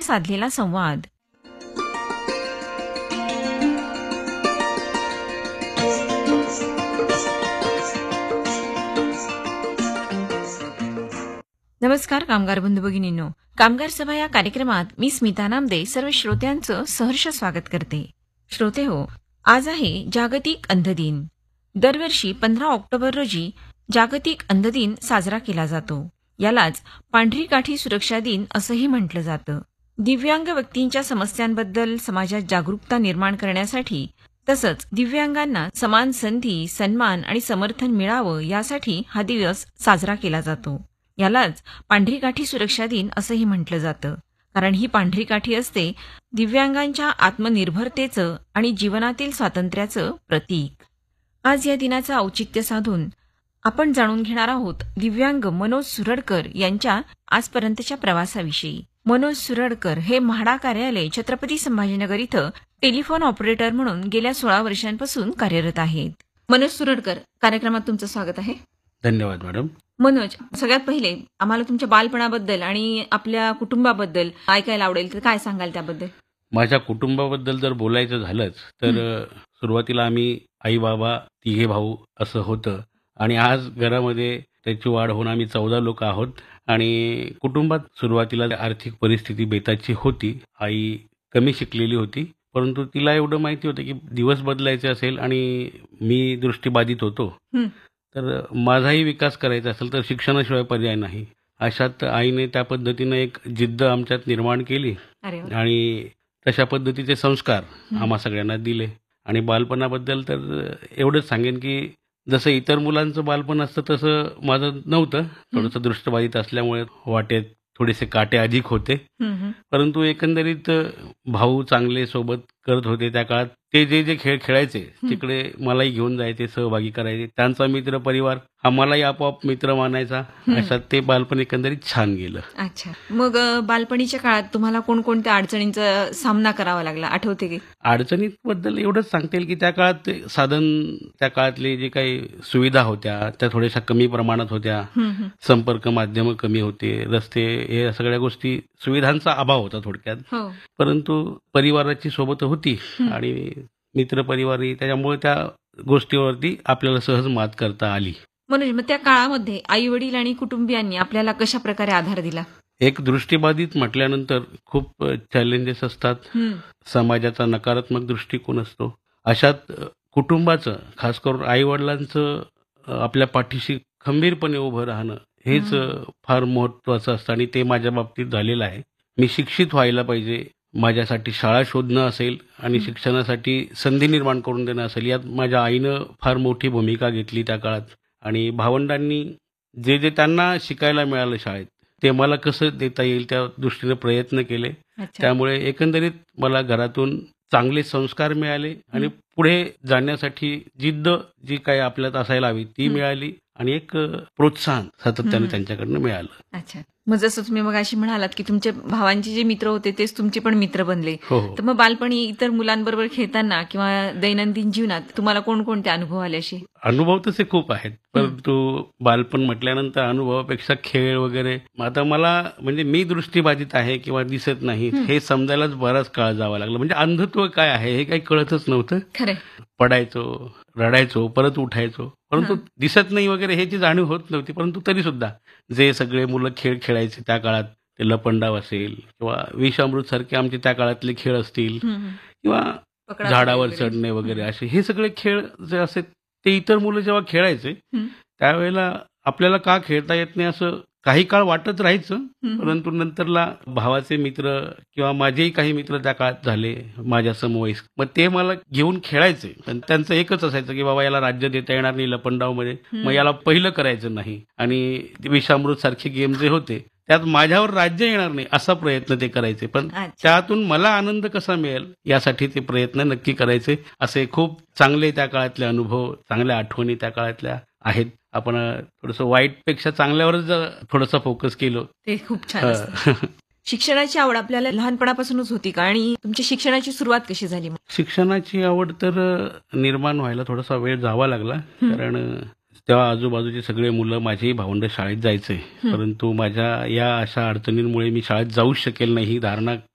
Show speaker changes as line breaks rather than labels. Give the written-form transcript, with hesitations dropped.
साधलेला संवाद. नमस्कार कामगार बंधू भगिनींनो, कामगार सभा या कार्यक्रमात मी स्मिता नामदे सर्व श्रोत्यांचं सहर्ष स्वागत करते. श्रोते हो, आज आहे जागतिक अंध दिन. दरवर्षी 15 ऑक्टोबर रोजी जागतिक अंध दिन साजरा केला जातो. यालाच पांढरी काठी सुरक्षा दिन असंही म्हटलं जातं. दिव्यांग व्यक्तींच्या समस्यांबद्दल समाजात जागरूकता निर्माण करण्यासाठी तसंच दिव्यांगांना समान संधी, सन्मान आणि समर्थन मिळावं यासाठी हा दिवस साजरा केला जातो. यालाच पांढरी काठी सुरक्षा दिन असंही म्हटलं जातं, कारण ही पांढरी काठी असते दिव्यांगांच्या आत्मनिर्भरतेचं आणि जीवनातील स्वातंत्र्याचं प्रतीक. आज या दिनाचं औचित्य साधून आपण जाणून घेणार आहोत दिव्यांग मनोज सुरडकर यांच्या आजपर्यंतच्या प्रवासाविषयी. मनोज सुरडकर हे म्हाडा कार्यालय छत्रपती संभाजीनगर इथं टेलिफोन ऑपरेटर म्हणून गेल्या 16 वर्षांपासून कार्यरत आहेत. मनोज सुरडकर, कार्यक्रमात तुमचं स्वागत आहे.
धन्यवाद मॅडम.
मनोज, सगळ्यात पहिले आम्हाला तुमच्या बालपणाबद्दल आणि आपल्या कुटुंबाबद्दल ऐकायला आवडेल, तर काय सांगाल त्याबद्दल?
माझ्या कुटुंबाबद्दल जर बोलायचं झालंच तर सुरुवातीला आम्ही आई बाबा तिघे भाऊ असं होतं आणि आज घरामध्ये त्याची वाढ होऊन आम्ही 14 लोक आहोत. आणि कुटुंबात सुरुवातीला आर्थिक परिस्थिती बेताची होती. आई कमी शिकलेली होती, परंतु तिला एवढं माहिती होतं की दिवस बदलायचे असेल आणि मी दृष्टीबाधित होतो, तर माझाही विकास करायचा असेल तर शिक्षणाशिवाय पर्याय नाही. अशात आईने त्या पद्धतीनं एक जिद्द आमच्यात निर्माण केली आणि तशा पद्धतीचे संस्कार आम्हा सगळ्यांना दिले. आणि बालपणाबद्दल तर एवढंच सांगेन की जसं इतर मुलांचं बालपण असतं तसं माझं नव्हतं. थोडंसं दृष्टबाधित असल्यामुळे वाटेत थोडेसे काटे अधिक होते, परंतु एकंदरीत भाऊ चांगले सोबत करत होते. त्या काळात ते जे जे खेळ खेळायचे तिकडे मलाही घेऊन जायचे, सहभागी करायचे. त्यांचा मित्र परिवार हा मलाही आपोआप मित्र मानायचा. अशात ते बालपण एकंदरीत छान गेलं.
अच्छा, मग बालपणीच्या काळात तुम्हाला कोणकोणत्या अडचणींचा सामना करावा लागला, आठवते की?
अडचणींबद्दल एवढंच सांगता येईल की त्या काळात ते साधन, त्या काळातले जे काही सुविधा होत्या त्या थोड्याशा कमी प्रमाणात होत्या. संपर्क माध्यम कमी होते, रस्ते, हे सगळ्या गोष्टी, सुविधांचा अभाव होता थोडक्यात. परंतु परिवाराची सोबत होती आणि मित्रपरिवारही, त्याच्यामुळे त्या गोष्टीवरती आपल्याला सहज मात करता आली.
म्हणून मग त्या काळामध्ये आई वडील आणि कुटुंबियांनी आपल्याला कशा प्रकारे आधार दिला?
एक दृष्टीबाधित म्हटल्यानंतर खूप चॅलेंजेस असतात. समाजाचा नकारात्मक दृष्टिकोन असतो. अशात कुटुंबाचं, खास करून आई वडिलांचं आपल्या पाठीशी खंबीरपणे उभं राहणं हेच फार महत्वाचं असतं आणि ते माझ्या बाबतीत झालेलं आहे. मी शिक्षित व्हायला पाहिजे, माझ्यासाठी शाळा शोधणं असेल आणि शिक्षणासाठी संधी निर्माण करून देणं असेल, यात माझ्या आईनं फार मोठी भूमिका घेतली त्या काळात. आणि भावंडांनी जे जे त्यांना शिकायला मिळालं शाळेत ते मला कसं देता येईल त्या दृष्टीने प्रयत्न केले. त्यामुळे एकंदरीत मला घरातून चांगले संस्कार मिळाले आणि पुढे जाण्यासाठी जिद्द जी काही आपल्यात असायला हवी ती मिळाली आणि एक प्रोत्साहन सातत्याने त्यांच्याकडनं मिळालं.
अच्छा, मग जसं तुम्ही मग अशी म्हणालात की तुमचे भावांचे जे मित्र होते तेच तुमचे पण मित्र बनले, तर मग बालपणी इतर मुलांबरोबर खेळताना किंवा दैनंदिन जीवनात तुम्हाला कोणकोणते अनुभव आले? असे
अनुभव तसे खूप आहेत, परंतु बालपण म्हटल्यानंतर अनुभवापेक्षा खेळ वगैरे, आता मला म्हणजे मी दृष्टीबाधित आहे किंवा दिसत नाही हे समजायलाच बराच काळ जावा लागला. म्हणजे अंधत्व काय आहे हे काही कळतच नव्हतं.
खरं,
पडायचो, रडायचो, परत उठायचो, परंतु दिसत नाही वगैरे ह्याची जाणीव होत नव्हती. परंतु तरी सुद्धा जे सगळे मुलं खेळ खेळायचे त्या काळात, ते लपंडाव असेल किंवा विषामृत सारखे आमचे त्या काळातले खेळ असतील किंवा झाडावर चढणे वगैरे, असे हे सगळे खेळ जे असे ते इतर मुलं जेव्हा खेळायचे त्यावेळेला आपल्याला का खेळता येत नाही असं काही काळ वाटत राहायचं. परंतु नंतरला भावाचे मित्र किंवा माझेही काही मित्र त्या काळात झाले माझ्या समवयस्क, मग ते मला घेऊन खेळायचे. पण त्यांचं एकच असायचं की बाबा याला राज्य देता येणार नाही लपंडाव मध्ये, मग याला पहिलं करायचं नाही. आणि विषामृत सारखे गेम जे होते त्यात माझ्यावर राज्य येणार नाही असा प्रयत्न ते करायचे. पण त्यातून मला आनंद कसा मिळेल यासाठी ते प्रयत्न नक्की करायचे. असे खूप चांगले त्या काळातले अनुभव, चांगल्या आठवणी त्या काळातल्या आहेत. आपण थोडंसं वाईटपेक्षा चांगल्यावरच थोडंसं फोकस केलं
ते खूप छान असतं. शिक्षणाची आवड आपल्याला लहानपणापासूनच होती का आणि तुमची शिक्षणाची सुरुवात कशी झाली?
शिक्षणाची आवड तर निर्माण व्हायला थोडासा वेळ जावा लागला, कारण तेव्हा आजूबाजूचे सगळे मुलं, माझेही भावंड शाळेत जायचे, परंतु माझ्या या अशा अडचणींमुळे मी शाळेत जाऊच शकेल नाही ही धारणा